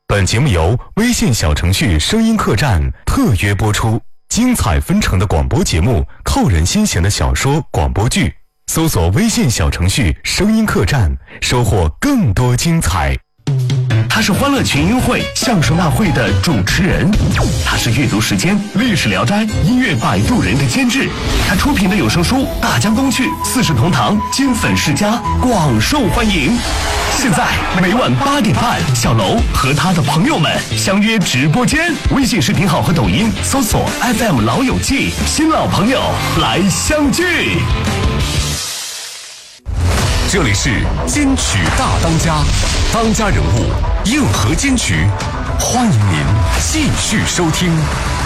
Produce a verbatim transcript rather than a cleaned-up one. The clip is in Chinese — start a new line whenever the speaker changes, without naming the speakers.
本节目由微信小程序声音客栈特约播出，精彩纷呈的广播节目，扣人心弦的小说广播剧，搜索微信小程序声音客栈，收获更多精彩。
他是欢乐群英会相声大会的主持人，他是阅读时间历史聊斋音乐摆渡人的监制，他出品的有声书《大江东去》《四世同堂》金粉世家广受欢迎。现在每晚八点半，小楼和他的朋友们相约直播间，微信视频号和抖音搜索 F M 老友记，新老朋友来相聚。
这里是金曲大当家，当家人物硬核金曲，欢迎您继续收听。